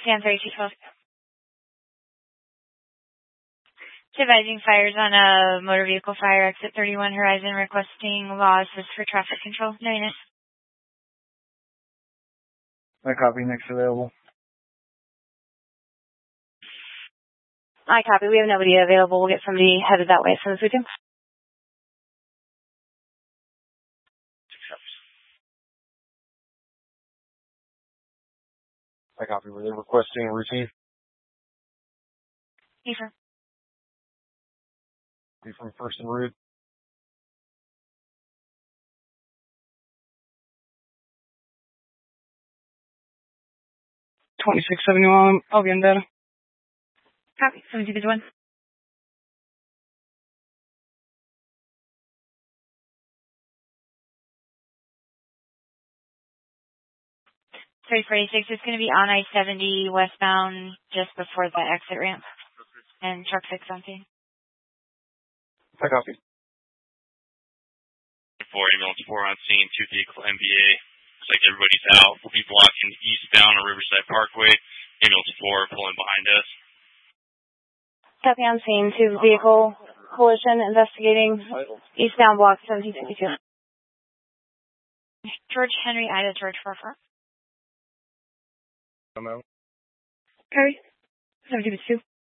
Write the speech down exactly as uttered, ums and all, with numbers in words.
Scan thirty-two twelve. Advising fires on a motor vehicle fire, exit thirty-one Horizon, requesting law assist for traffic control. No unit. I copy, next available. I copy. We have nobody available. We'll get somebody headed that way as soon as we do. I copy. Were they requesting routine? Affirm. Be from First and Route. twenty-six seventy-one, I'll be in data. Copy. seventy to one. three forty-six is going to be on I seventy westbound just before the exit ramp. And truck six on scene. I copy. four, ambulance four on scene, two vehicle M V A. Looks like everybody's out. We'll be blocking eastbound on Riverside Parkway. Ambulance four pulling behind us. Copy on scene, two vehicle collision investigating eastbound block seventeen fifty-two. George Henry, Ida, George four four. Come out. Curry, seventeen fifty-two.